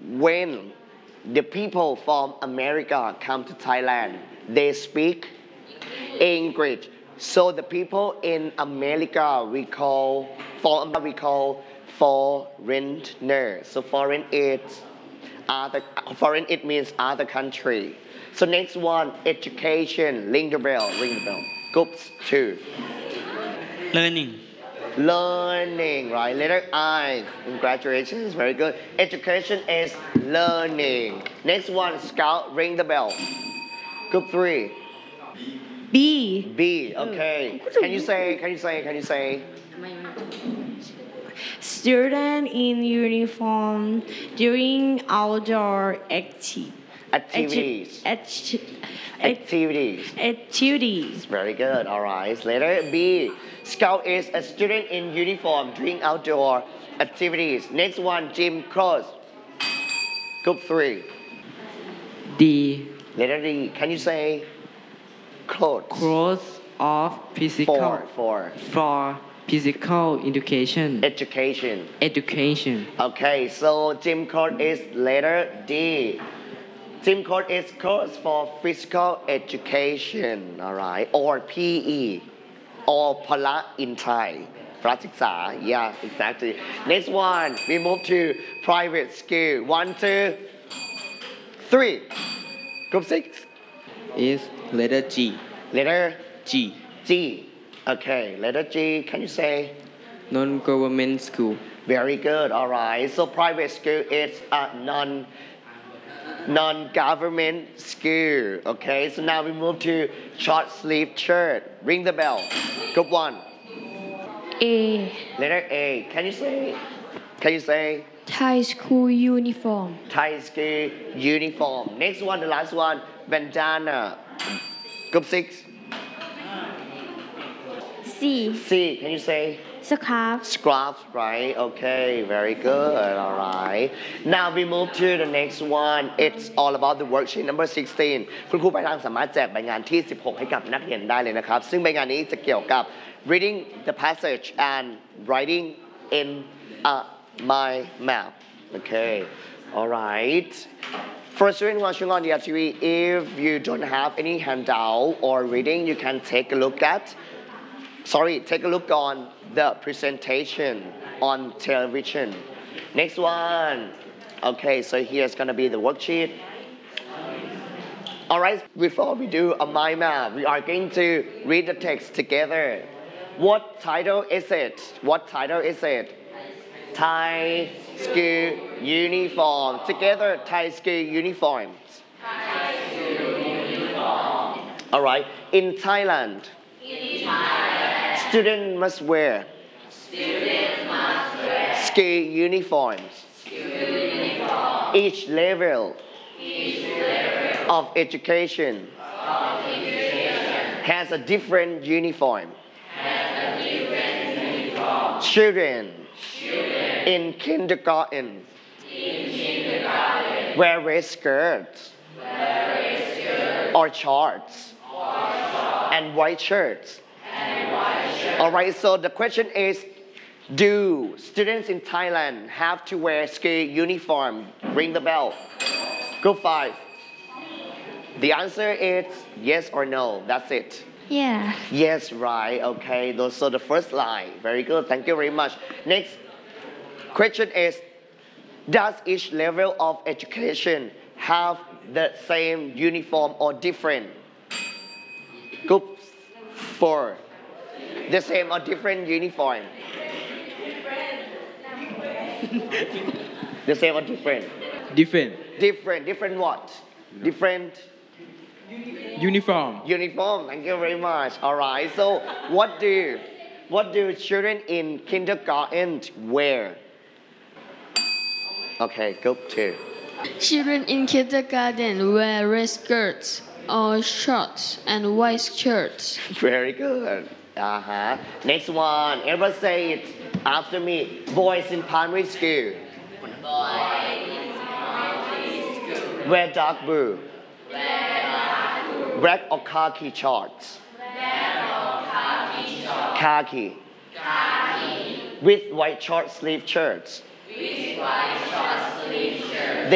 when the people from America come to Thailand, they speak English. So the people in America we call foreigner. So other foreign it means other country. So next one, education. Ring the bell. Ring the bell. Groups 2. learning, Learning, right? Letter I. Congratulations, very good. Education is learning. Next one, Scout. Ring the bell. Group 3. B. B. Okay. Can you say? Student in uniform during outdoor Activities. Activities. activities. Very good. All right. Letter B. Scout is a student in uniform doing outdoor activities. Next one, Jim Cross. Group 3. D. Letter D. Can you say clothes? Course of physical For physical education. education. Okay. So Jim Cross is letter D. Gym course is course for physical education, all right, or PE, or Pala in Thai, พละศึกษา yeah, exactly. Next one, we move to private school. 1, 2, 3. Group 6. Is letter G. Letter G. G. Okay, letter G. Can you say? Non-government school. Very good. All right. So private school is a non-government school. Okay. So now we move to short sleeve shirt. Ring the bell. Group 1. A. Letter A. Can you say? Thai school uniform. Thai school uniform. Next one, the last one, bandana. Group 6. C. C. Can you say? Scarf. Scarf, right? Okay, very good. All right. Now we move to the next one. It's all about the worksheet number 16. คุณครูไปทางสามารถแจกใบงานที่ 16 ให้กับนักเรียนได้เลยนะครับ ซึ่งใบงานนี้จะเกี่ยวกับ reading the passage and writing in a mind map. Okay. All right. For students watching on the TV, if you don't have any handout or reading, you can take a look on the presentation on television. Next one. Okay, so here's gonna be the worksheet. Alright, before we do a mind map, we are going to read the text together. What title is it? Thai school uniform. Together, Thai school uniforms. Alright, in Thailand. Students must wear school uniforms. Each level of education has a different uniform. Children in kindergarten wear red skirts or shorts and white shirts. Alright, so the question is, do students in Thailand have to wear school uniform? Ring the bell. Group 5. The answer is yes or no. That's it. Yeah. Yes, right. Okay, so the first line. Very good. Thank you very much. Next question is, does each level of education have the same uniform or different? Group 4. The same or different uniform? The same or different? Different. Different what? Different Uniform. uniform. Thank you very much. All right. So what do children in kindergarten wear? Okay, group 2. Children in kindergarten wear red skirts or shorts and white shirts. Very good. Next one. Everybody say it after me. Boys in primary school. Wear dark blue. Black or khaki shorts. Khaki. With white short sleeve shirts. They